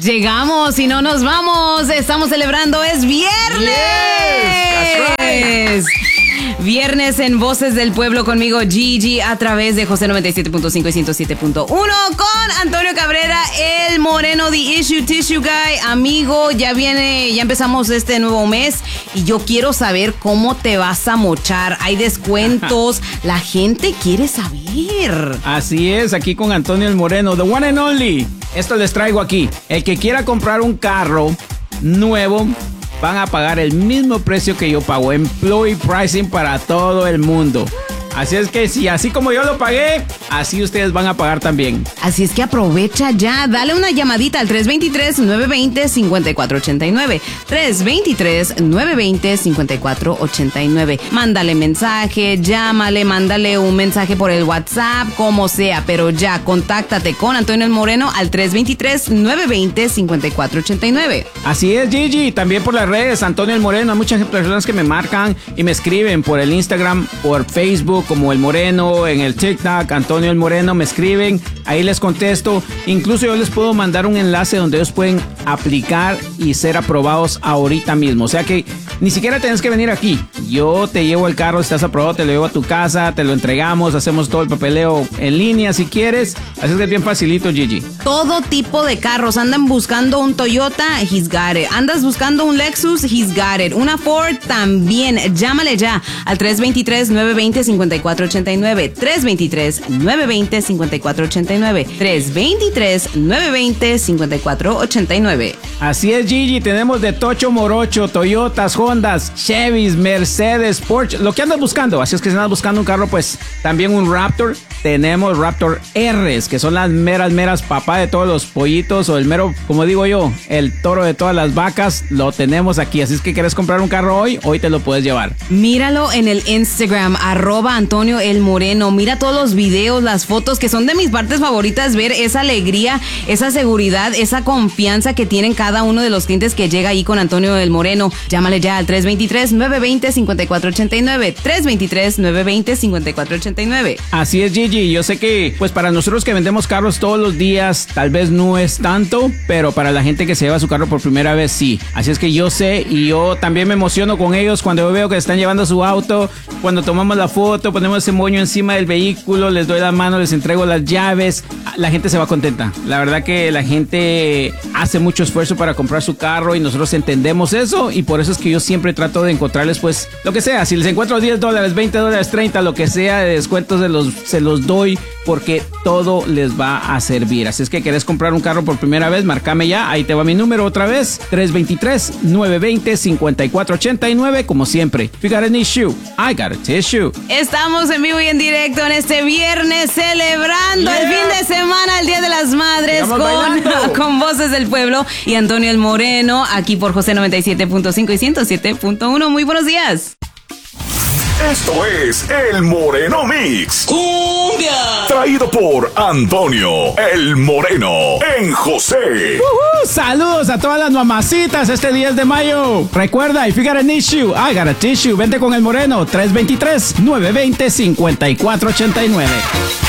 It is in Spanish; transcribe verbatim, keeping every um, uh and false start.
Llegamos y no nos vamos. Estamos celebrando, es viernes. Yes, that's right. Viernes en Voces del Pueblo conmigo, Gigi, a través de José noventa y siete punto cinco y ciento siete punto uno, con Antonio Cabrera, el moreno, The Issue Tissue Guy. Amigo, ya viene, ya empezamos este nuevo mes y yo quiero saber cómo te vas a mochar. Hay descuentos, la gente quiere saber. Así es, aquí con Antonio el Moreno, the one and only. Esto les traigo aquí. El que quiera comprar un carro nuevo, van a pagar el mismo precio que yo pago. Employee pricing para todo el mundo. Así es que si así como yo lo pagué, así ustedes van a pagar también. Así es que aprovecha ya. Dale una llamadita al tres dos tres, nueve dos cero, cinco cuatro ocho nueve. tres dos tres, nueve dos cero, cinco cuatro ocho nueve. Mándale mensaje, llámale, mándale un mensaje por el WhatsApp, como sea. Pero ya, contáctate con Antonio el Moreno al tres dos tres, nueve dos cero, cinco cuatro ocho nueve. Así es, Gigi. También por las redes, Antonio el Moreno. Hay muchas personas que me marcan y me escriben por el Instagram, por Facebook, como el Moreno, en el TikTok, Antonio el Moreno, me escriben, ahí les contesto. Incluso yo les puedo mandar un enlace donde ellos pueden aplicar y ser aprobados ahorita mismo. O sea que ni siquiera tienes que venir aquí. Yo te llevo el carro, estás aprobado, te lo llevo a tu casa, te lo entregamos, hacemos todo el papeleo en línea si quieres. Así es que es bien facilito, Gigi. Todo tipo de carros. Andan buscando un Toyota, he's got it. Andas buscando un Lexus, he's got it. Una Ford también. Llámale ya al tres dos tres, nueve dos cero, cinco cuatro ocho nueve. tres dos tres, nueve dos cero, cinco cuatro ocho nueve. tres dos tres, nueve dos cero, cinco cuatro ocho nueve. Así es, Gigi. Tenemos de Tocho Morocho, Toyotas, Hondas, Chevys, Mercedes, Porsche, lo que andas buscando. Así es que si andas buscando un carro, pues también un Raptor. Tenemos Raptor R's, que son las meras, meras papá de todos los pollitos, o el mero, como digo yo, el toro de todas las vacas. Lo tenemos aquí. Así es que quieres comprar un carro hoy, hoy te lo puedes llevar. Míralo en el Instagram, arroba Antonio el Moreno. Mira todos los videos, las fotos, que son de mis partes favoritas, ver esa alegría, esa seguridad, esa confianza que tienen cada uno de los clientes que llega ahí con Antonio el Moreno. Llámale ya al tres dos tres, nueve dos cero, cinco cuatro ocho nueve. tres dos tres, nueve dos cero, cinco cuatro ocho nueve. Así es, Gigi. Yo sé que, pues para nosotros que vendemos carros todos los días, tal vez no es tanto, pero para la gente que se lleva su carro por primera vez, sí. Así es que yo sé, y yo también me emociono con ellos cuando yo veo que están llevando su auto, cuando tomamos la foto, ponemos ese moño encima del vehículo, les doy la mano, les entrego las llaves, la gente se va contenta. La verdad que la gente hace mucho esfuerzo para comprar su carro y nosotros entendemos eso, y por eso es que yo siempre trato de encontrarles, pues, lo que sea. Si les encuentro diez dólares, veinte dólares, treinta, lo que sea de descuentos, de los, se los doy, porque todo les va a servir. Así es que querés comprar un carro por primera vez, márcame ya, ahí te va mi número otra vez, tres dos tres, nueve dos cero, cinco cuatro ocho nueve. Como siempre, if you got an issue, I got a tissue. Estamos en vivo y en directo en este viernes, celebrando yeah. el fin de semana, el Día de las Madres, con, con Voces del Pueblo y Antonio el Moreno, aquí por José noventa y siete punto cinco y ciento siete punto uno. Muy buenos días. Esto es El Moreno Mix. ¡Cumbia! Traído por Antonio El Moreno en José. Uh-huh. Saludos a todas las mamacitas este diez de mayo. Recuerda, if you got an issue, I got a tissue. Vente con El Moreno, tres dos tres, nueve dos cero, cinco cuatro ocho nueve.